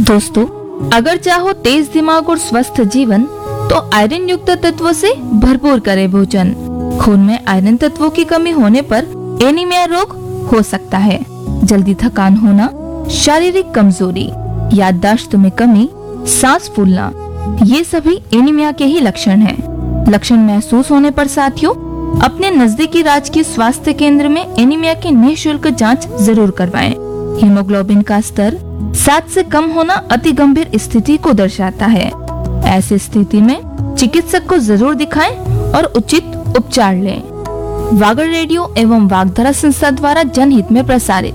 दोस्तों, अगर चाहो तेज दिमाग और स्वस्थ जीवन तो आयरन युक्त तत्वों से भरपूर करें भोजन। खून में आयरन तत्वों की कमी होने पर एनीमिया रोग हो सकता है। जल्दी थकान होना, शारीरिक कमजोरी, याददाश्त में कमी, सांस फूलना, ये सभी एनीमिया के ही लक्षण हैं। लक्षण महसूस होने पर साथियों अपने नजदीकी राजकीय स्वास्थ्य केंद्र में एनीमिया की निःशुल्क जांच जरूर करवाएं। हीमोग्लोबिन का स्तर 7 से कम होना अति गंभीर स्थिति को दर्शाता है। ऐसी स्थिति में चिकित्सक को जरूर दिखाएं और उचित उपचार लें। वागड़ रेडियो एवं वागधारा संस्था द्वारा जनहित में प्रसारित।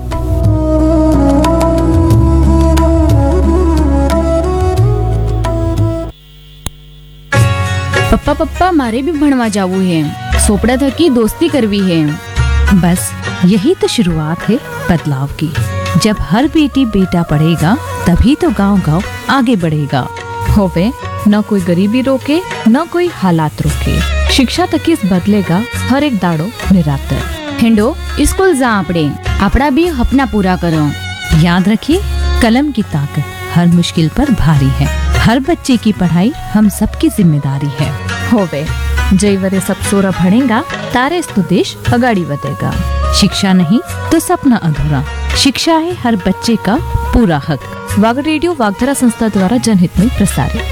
पप्पा पप्पा मारे भी भणवा जावू है, सोपड़ा थकी दोस्ती करवी है। बस यही तो शुरुआत है बदलाव की। जब हर बेटी बेटा पढ़ेगा तभी तो गांव-गांव आगे बढ़ेगा। होवे न कोई गरीबी रोके न कोई हालात रोके। शिक्षा तक इस बदलेगा हर एक दाड़ो निरातर। हेंडो स्कूल जा आपड़ा भी अपना पूरा करो। याद रखिए, कलम की ताकत हर मुश्किल पर भारी है। हर बच्चे की पढ़ाई हम सबकी जिम्मेदारी है। होवे जयवरे सब सोरा भणेगा तारे तो देश अगाड़ी बढ़ेगा। शिक्षा नहीं तो सपना अधूरा। शिक्षा है हर बच्चे का पूरा हक। वागड़ रेडियो वागधारा संस्था द्वारा जनहित में प्रसारित।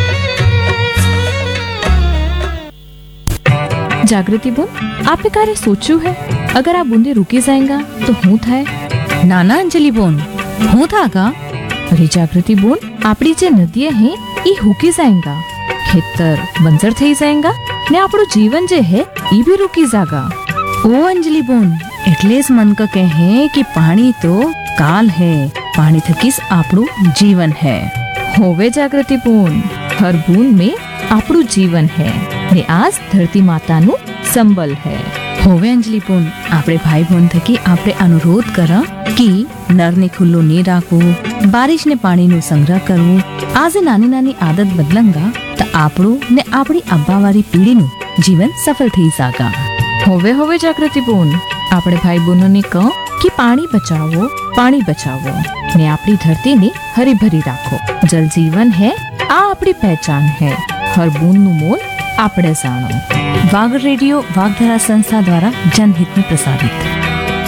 जागृति बोन, आपने कार्य सोचू है? अगर आप बूंदे रुकी जाएगा तो हूँ था नाना अंजलि बोन हूँ था का? अरे जागृति बोन, आपड़ी जे नदियां हैं ये हुकी जाएगा, खेतर बंजर थई जाएगा ने आपड़ो जीवन जे है ये भी रुकी जागा। ओ अंजलि बोन, એટલે જ मन का कहे कि पानी तो काल है, पानी थकीस आपड़ू जीवन है। होवे जागृति बोन, हर बूंद में आपड़ू जीवन है ने आज धरती माता नु संबल है। होवे अंजलि बोन, आपरे भाई बहन थकी आपरे अनुरोध करा कि नर ने खुल्लो नहीं राखू, बारिश ने पानी नु संग्रह करू। आज नानी नानी आदत बदलंगा तो आपड़ू ने आपड़ी अब्बावारी पीढ़ी नु जीवन सफल थी जागा। होवे जागृति बोन, आपणे भाई बहनों ने कहो कि पानी बचावो ने आपड़ी धरती ने हरी भरी राखो। जल जीवन है, आ आपड़ी पहचान है। हर बूंद नु मोल आपड़े जानो। वागड़ रेडियो वागधारा संस्था द्वारा जनहित में प्रसारित।